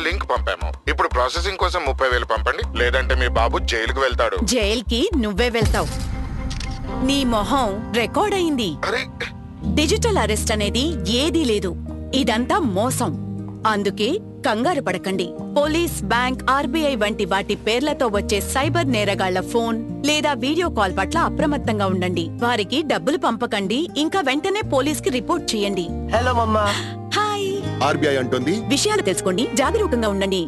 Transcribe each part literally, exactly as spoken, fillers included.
Link పంపాము. ఇప్పుడు processing కోసం ముప్పై వేలు పంపండి, లేదంటే మీ బాబు జైలుకు వెళ్తాడు. జైల్కి నువ్వే వెళ్తావు. నీ మొహం రికార్డ్ అయింది. అరే, డిజిటల్ అరెస్ట్ అనేది ఏదీ లేదు. ఇదంతా మోసం. అందుకే కంగారు పడకండి. పోలీస్, బ్యాంక్, ఆర్బీఐ వంటి వాటి పేర్లతో వచ్చే సైబర్ నేరగాళ్ల ఫోన్ లేదా వీడియో కాల్ పట్ల అప్రమత్తంగా ఉండండి. వారికి డబ్బులు పంపకండి, ఇంకా వెంటనే పోలీస్కి రిపోర్ట్ చేయండి. హలో మమ్మా. హాయ్. ఆర్బీఐ అంటుంది, విషయాలు తెలుసుకోండి, జాగరూకంగా ఉండండి.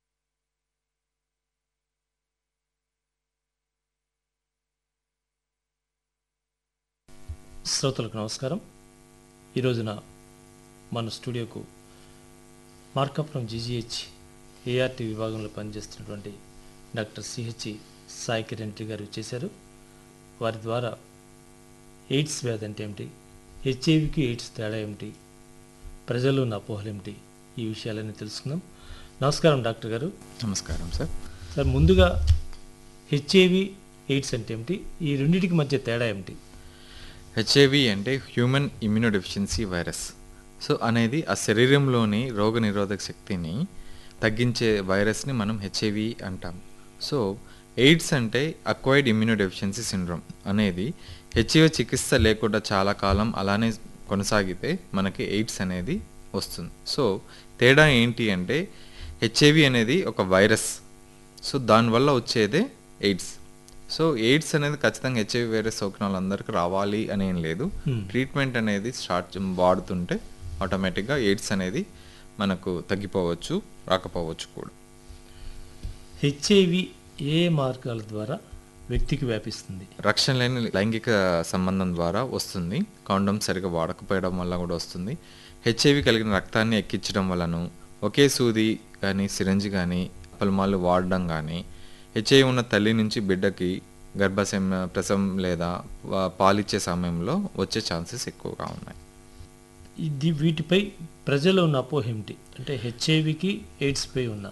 శ్రోతలకు నమస్కారం. ఈ రోజున మన స్టూడియోకు మార్కాపురం జీజీహెచ్ ఏఆర్టీ విభాగంలో పనిచేస్తున్నటువంటి డాక్టర్ సిహెచ్ సాయి కిరణ్ రెడ్డి గారు చేశారు. వారి ద్వారా ఎయిడ్స్ వ్యాధి అంటే ఏమిటి, హెచ్ఐవికి ఎయిడ్స్ తేడా ఏమిటి, ప్రజల్లో ఉన్న అపోహలు ఏమిటి, ఈ విషయాలన్నీ తెలుసుకుందాం. నమస్కారం డాక్టర్ గారు. నమస్కారం సార్. సార్, ముందుగా హెచ్ఐవి ఎయిడ్స్ అంటే ఏమిటి, ఈ రెండింటికి మధ్య తేడా ఏమిటి? హెచ్ఐవి అంటే హ్యూమన్ ఇమ్యూనోడెఫిషియన్సీ వైరస్. సో అనేది ఆ శరీరంలోని రోగ నిరోధక శక్తిని తగ్గించే వైరస్ని మనం హెచ్ఐవి అంటాం. సో ఎయిడ్స్ అంటే అక్వైర్డ్ ఇమ్యూనోడెఫిషియన్సీ సిండ్రోమ్ అనేది హెచ్ఐవి చికిత్స లేకుండా చాలా కాలం అలానే కొనసాగితే మనకి ఎయిడ్స్ అనేది వస్తుంది. సో తేడా ఏంటి అంటే హెచ్ఐవి అనేది ఒక వైరస్, సో దానివల్ల వచ్చేదే ఎయిడ్స్. సో ఎయిడ్స్ అనేది ఖచ్చితంగా హెచ్ఐవి వైరస్ సోకిన వాళ్ళందరికీ రావాలి అని ఏం లేదు. ట్రీట్మెంట్ అనేది స్టార్ట్ వాడుతుంటే ఆటోమేటిక్గా ఎయిడ్స్ అనేది మనకు తగ్గిపోవచ్చు, రాకపోవచ్చు కూడా. హెచ్ఐవి ఏ మార్గాల ద్వారా వ్యక్తికి వ్యాపిస్తుంది? రక్షణ లేని లైంగిక సంబంధం ద్వారా వస్తుంది. కాండోమ్ సరిగా వాడకపోవడం వల్ల కూడా వస్తుంది. హెచ్ఐవి కలిగిన రక్తాన్ని ఎక్కించడం వలను, ఒకే సూది కానీ సిరంజి కానీ పలుమార్లు వాడడం కానీ, హెచ్ఐవి ఉన్న తల్లి నుంచి బిడ్డకి గర్భసమ ప్రసవం లేదా పాలిచ్చే సమయంలో వచ్చే ఛాన్సెస్ ఎక్కువగా ఉన్నాయి. ఇది వీటిపై ప్రజలు ఉన్న అపోహ ఏమిటి? అంటే హెచ్ఐవికి ఎయిడ్స్పై ఉన్న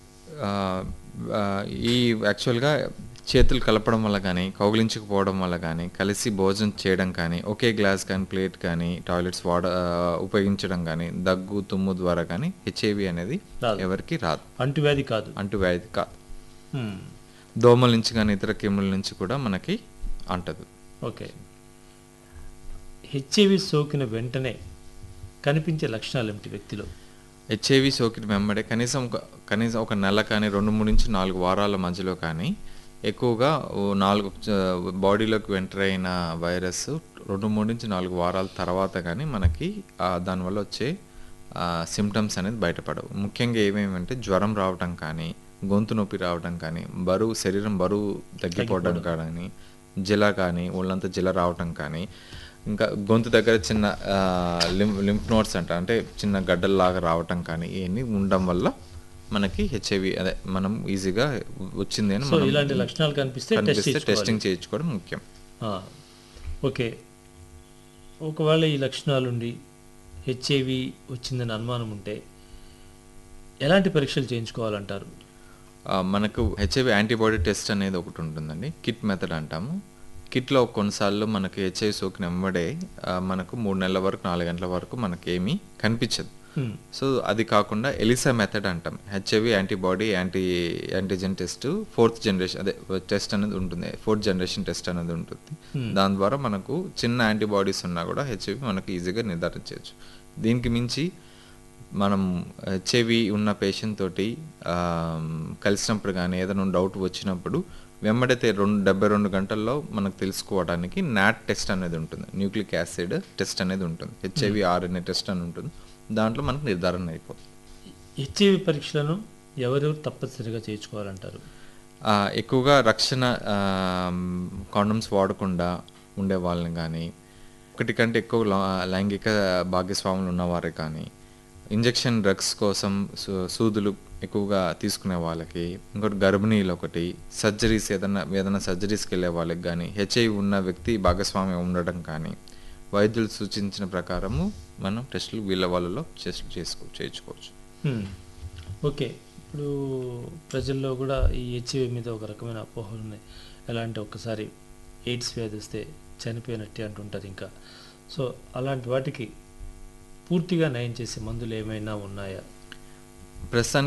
ఈ యాక్చువల్గా చేతులు కలపడం వల్ల కానీ, కౌగిలించకపోవడం వల్ల కానీ, కలిసి భోజనం చేయడం కానీ, ఒకే గ్లాస్ కానీ ప్లేట్ కానీ టాయిలెట్స్ వాడ ఉపయోగించడం కానీ, దగ్గు తుమ్ము ద్వారా కానీ హెచ్ఐవి అనేది ఎవరికి రాదు. అంటువ్యాధి కాదు. అంటువ్యాధి కాదు. దోమల నుంచి కానీ ఇతర క్రిముల నుంచి కూడా మనకి అంటదు. ఓకే. హెచ్ఐవి సోకిన వెంటనే కనిపించే లక్షణాలు ఏమిటి వ్యక్తిలో? హెచ్ఐవి సోకిన వెంబడే కనీసం ఒక కనీసం ఒక నెల కానీ రెండు మూడు నుంచి నాలుగు వారాల మధ్యలో కానీ ఎక్కువగా నాలుగు బాడీలోకి ఎంటర్ అయిన వైరస్ రెండు మూడు నుంచి నాలుగు వారాల తర్వాత కానీ మనకి దానివల్ల వచ్చే సిమ్టమ్స్ అనేది బయటపడవు. ముఖ్యంగా ఏమేమంటే జ్వరం రావటం కానీ, గొంతు నొప్పి రావడం కానీ, బరువు శరీరం బరువు తగ్గిపోవడం కానీ, జిల కానీ ఒళ్ళంతా జిల రావటం కానీ, ఇంకా గొంతు దగ్గర చిన్న లింఫ్ లింఫ్ నోట్స్ అంట అంటే చిన్న గడ్డల్లాగా రావటం కానీ ఇవన్నీ ఉండడం వల్ల మనకి హెచ్ఐవి అదే మనం ఈజీగా వచ్చింది అని మనం ఇలాంటి లక్షణాలు కనిపిస్తే టెస్టింగ్ చేయించుకోవడం ముఖ్యం. ఓకే. ఒకవేళ ఈ లక్షణాలు ఉండి హెచ్ఐవి వచ్చిందని అనుమానం ఉంటే ఎలాంటి పరీక్షలు చేయించుకోవాలంటారు? మనకు హెచ్ఐవి యాంటీబాడీ టెస్ట్ అనేది ఒకటి ఉంటుందండి, కిట్ మెథడ్ అంటాము. కిట్లో కొన్నిసార్లు మనకి హెచ్ఐవి సోకిన వెంబడే మనకు మూడు నెలల వరకు నాలుగు గంటల వరకు మనకి ఏమీ కనిపించదు. సో అది కాకుండా ఎలిసా మెథడ్ అంటాం. HIV antibody anti antigen test fourth generation అదే టెస్ట్ అనేది ఉంటుంది, ఫోర్త్ జనరేషన్ టెస్ట్ అనేది ఉంటుంది. దాని ద్వారా మనకు చిన్న యాంటీబాడీస్ ఉన్నా కూడా హెచ్ఐవి మనకు ఈజీగా నిర్ధారించవచ్చు. దీనికి మించి మనం హెచ్ఐవి ఉన్న పేషెంట్ తోటి కలిసినప్పుడు కానీ ఏదైనా డౌట్ వచ్చినప్పుడు వెంబడితే రెండు డెబ్బై రెండు గంటల్లో మనకు తెలుసుకోవడానికి నాట్ టెస్ట్ అనేది ఉంటుంది, న్యూక్లిక్ యాసిడ్ టెస్ట్ అనేది ఉంటుంది, హెచ్ఐవి ఆర్ఎన్ఏ టెస్ట్ అని ఉంటుంది. దాంట్లో మనకు నిర్ధారణ అయిపోతుంది. హెచ్ఐవి పరీక్షలను ఎవరెవరు తప్పనిసరిగా చేయించుకోవాలంటారు? ఎక్కువగా రక్షణ కాండమ్స్ వాడకుండా ఉండే వాళ్ళని కానీ, ఒకటి కంటే ఎక్కువ లైంగిక భాగస్వాములు ఉన్నవారే కానీ, ఇంజెక్షన్ డ్రగ్స్ కోసం సూదులు ఎక్కువగా తీసుకునే వాళ్ళకి, ఇంకోటి గర్భిణీలు, ఒకటి సర్జరీస్ ఏదైనా ఏదైనా సర్జరీస్కి వెళ్ళే వాళ్ళకి కానీ, హెచ్ఐవి ఉన్న వ్యక్తి భాగస్వామ్యం ఉండడం కానీ, వైద్యులు సూచించిన ప్రకారము మనం టెస్టులు వీళ్ళ వాళ్ళలో టెస్టులు చేసుకో చేయించుకోవచ్చు. ఓకే. ఇప్పుడు ప్రజల్లో కూడా ఈ హెచ్ఐవి మీద ఒక రకమైన అపోహలు ఉన్నాయి. ఎలా అంటే ఒక్కసారి ఎయిడ్స్ వ్యాధి వస్తే చనిపోయినట్టే అంటుంటారు. ఇంకా సో అలాంటి వాటికి పూర్తిగా నయం చేసే మందులు ఏమైనా ఉన్నాయా? ప్రస్తుతానికి